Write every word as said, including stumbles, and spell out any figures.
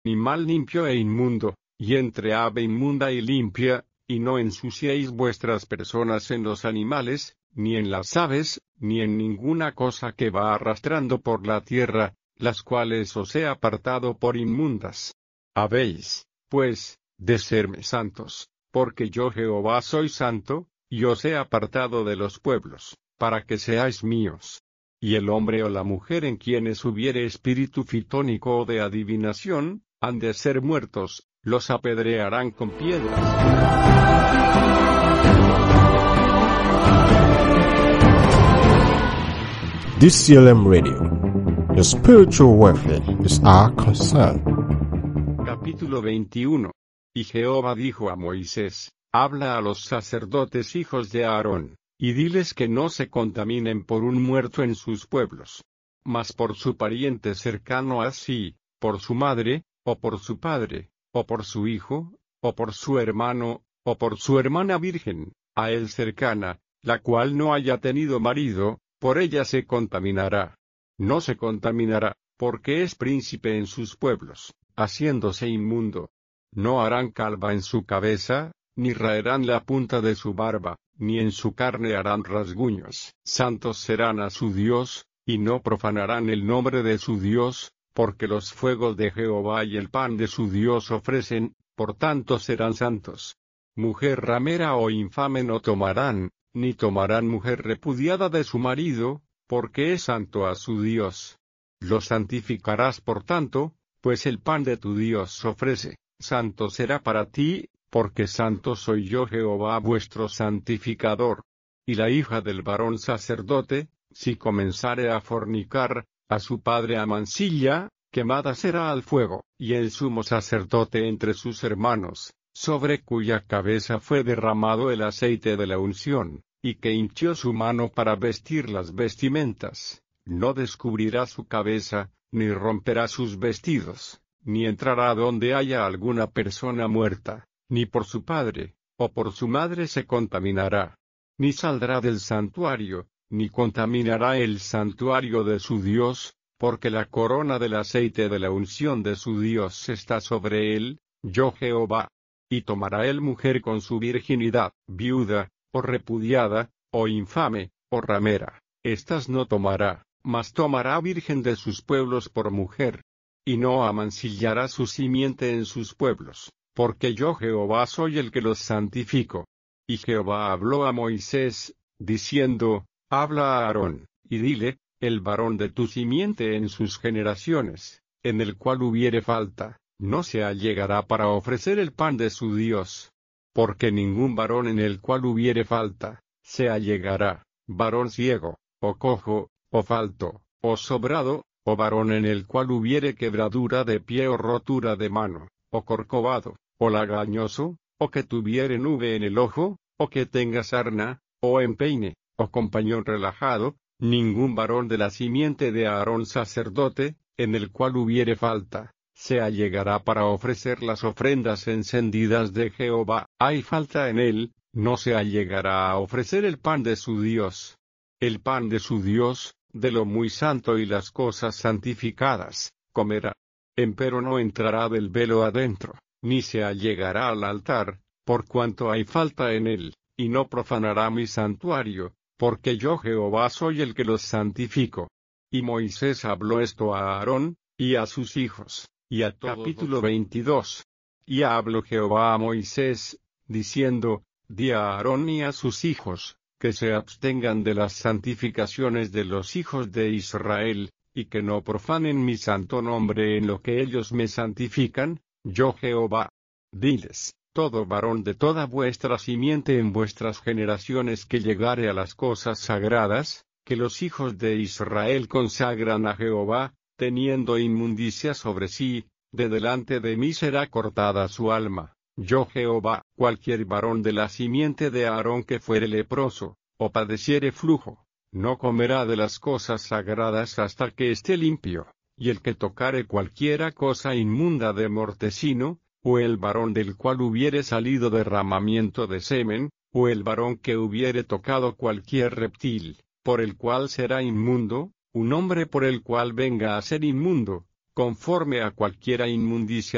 animal limpio e inmundo, y entre ave inmunda y limpia, y no ensuciéis vuestras personas en los animales, ni en las aves, ni en ninguna cosa que va arrastrando por la tierra, las cuales os he apartado por inmundas. Habéis, pues, de serme santos, porque yo Jehová soy santo, y os he apartado de los pueblos, para que seáis míos. Y el hombre o la mujer en quienes hubiere espíritu fitónico o de adivinación, han de ser muertos, los apedrearán con piedras. D C L M Radio. Your spiritual welfare is our concern. Capítulo veintiuno. Y Jehová dijo a Moisés: Habla a los sacerdotes hijos de Aarón, y diles que no se contaminen por un muerto en sus pueblos, mas por su pariente cercano a sí, por su madre, o por su padre, o por su hijo, o por su hermano, o por su hermana virgen, a él cercana, la cual no haya tenido marido, por ella se contaminará. No se contaminará, porque es príncipe en sus pueblos, haciéndose inmundo. No harán calva en su cabeza, ni raerán la punta de su barba, ni en su carne harán rasguños. Santos serán a su Dios, y no profanarán el nombre de su Dios, porque los fuegos de Jehová y el pan de su Dios ofrecen, por tanto serán santos. Mujer ramera o infame no tomarán, ni tomarán mujer repudiada de su marido, porque es santo a su Dios. Lo santificarás por tanto, pues el pan de tu Dios ofrece, santo será para ti, porque santo soy yo Jehová vuestro santificador. Y la hija del varón sacerdote, si comenzare a fornicar, a su padre amancilla, quemada será al fuego. Y el sumo sacerdote entre sus hermanos, sobre cuya cabeza fue derramado el aceite de la unción, y que hinchió su mano para vestir las vestimentas, no descubrirá su cabeza, ni romperá sus vestidos, ni entrará donde haya alguna persona muerta, ni por su padre, o por su madre se contaminará, ni saldrá del santuario, ni contaminará el santuario de su Dios, porque la corona del aceite de la unción de su Dios está sobre él, yo Jehová. Y tomará él mujer con su virginidad, viuda, o repudiada, o infame, o ramera, estas no tomará, mas tomará virgen de sus pueblos por mujer. Y no amancillará su simiente en sus pueblos, porque yo Jehová soy el que los santifico. Y Jehová habló a Moisés, diciendo: Habla a Aarón, y dile: El varón de tu simiente en sus generaciones, en el cual hubiere falta, no se allegará para ofrecer el pan de su Dios. Porque ningún varón en el cual hubiere falta, se allegará, varón ciego, o cojo, o falto, o sobrado, o varón en el cual hubiere quebradura de pie o rotura de mano, o corcovado, o lagañoso, o que tuviere nube en el ojo, o que tenga sarna, o empeine, o compañón relajado, ningún varón de la simiente de Aarón sacerdote, en el cual hubiere falta, se allegará para ofrecer las ofrendas encendidas de Jehová. Hay falta en él, no se allegará a ofrecer el pan de su Dios. El pan de su Dios, de lo muy santo y las cosas santificadas, comerá. Empero no entrará del velo adentro, ni se allegará al altar, por cuanto hay falta en él, y no profanará mi santuario, porque yo Jehová soy el que los santifico. Y Moisés habló esto a Aarón, y a sus hijos, y a todos. Capítulo veintidós. Y habló Jehová a Moisés, diciendo: Di a Aarón y a sus hijos, que se abstengan de las santificaciones de los hijos de Israel, y que no profanen mi santo nombre en lo que ellos me santifican, yo Jehová. Diles: Todo varón de toda vuestra simiente en vuestras generaciones que llegare a las cosas sagradas, que los hijos de Israel consagran a Jehová, teniendo inmundicia sobre sí, de delante de mí será cortada su alma. Yo Jehová. Cualquier varón de la simiente de Aarón que fuere leproso, o padeciere flujo, no comerá de las cosas sagradas hasta que esté limpio, y el que tocare cualquiera cosa inmunda de mortecino, o el varón del cual hubiere salido derramamiento de semen, o el varón que hubiere tocado cualquier reptil, por el cual será inmundo, un hombre por el cual venga a ser inmundo, conforme a cualquiera inmundicia